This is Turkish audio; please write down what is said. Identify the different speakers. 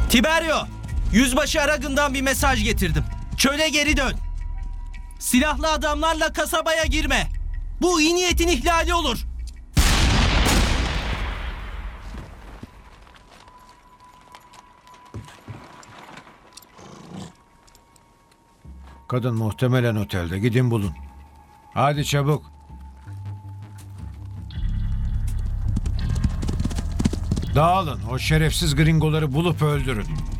Speaker 1: Tiberio, Yüzbaşı Aragon'dan bir mesaj getirdim. Çöle geri dön. Silahlı adamlarla kasabaya girme. Bu iyi niyetin ihlali olur.
Speaker 2: Kadın muhtemelen otelde. Gidin bulun. Hadi çabuk. Dağılın. O şerefsiz gringoları bulup öldürün.